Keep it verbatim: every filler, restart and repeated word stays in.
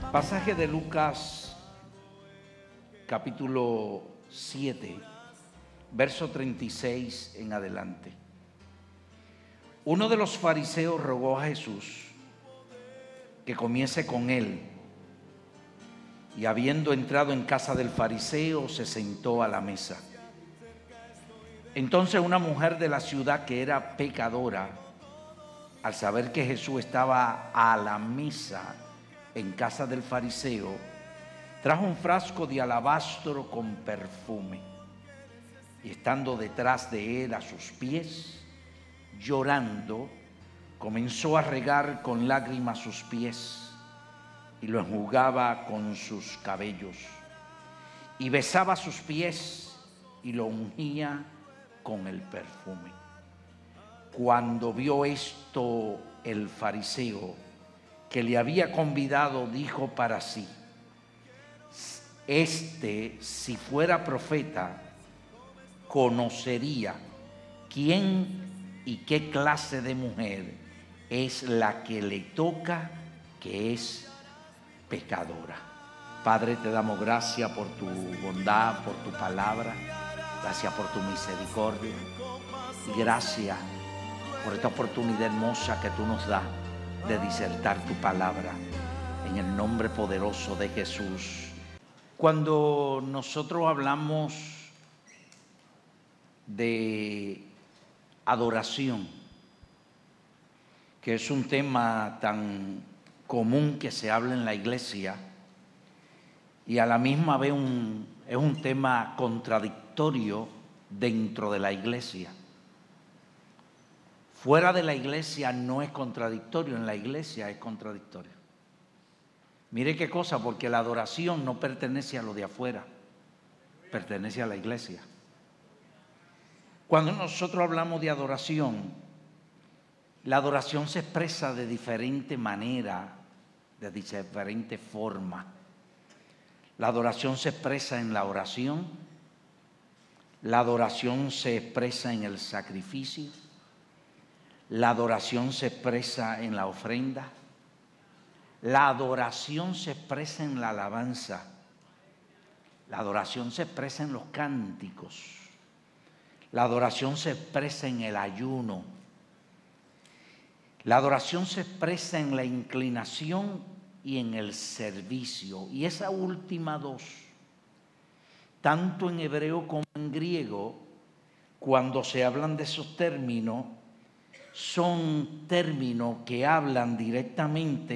Pasaje de Lucas, capítulo siete, verso treinta y seis en adelante. Uno de los fariseos rogó a Jesús que comiese con él, y habiendo entrado en casa del fariseo, se sentó a la mesa. Entonces una mujer de la ciudad, que era pecadora, al saber que Jesús estaba a la mesa en casa del fariseo, trajo un frasco de alabastro con perfume, y estando detrás de él a sus pies, llorando, comenzó a regar con lágrimas sus pies y lo enjugaba con sus cabellos, y besaba sus pies y lo ungía con el perfume. Cuando vio esto el fariseo que le había convidado, dijo para sí: este, si fuera profeta, conocería quién y qué clase de mujer es la que le toca, que es pecadora. Padre, te damos gracias por tu bondad, por tu palabra, gracias por tu misericordia y gracias por esta oportunidad hermosa que tú nos das de disertar tu palabra, en el nombre poderoso de Jesús. Cuando nosotros hablamos de adoración, que es un tema tan común que se habla en la iglesia, y a la misma vez un, es un tema contradictorio dentro de la iglesia. Fuera de la iglesia no es contradictorio, en la iglesia es contradictorio. Mire qué cosa, porque la adoración no pertenece a lo de afuera, pertenece a la iglesia. Cuando nosotros hablamos de adoración, la adoración se expresa de diferente manera, de diferente forma. La adoración se expresa en la oración, la adoración se expresa en el sacrificio, la adoración se expresa en la ofrenda, la adoración se expresa en la alabanza, la adoración se expresa en los cánticos, la adoración se expresa en el ayuno, la adoración se expresa en la inclinación y en el servicio. Y esa última dos, tanto en hebreo como en griego, cuando se hablan de esos términos, son términos que hablan directamente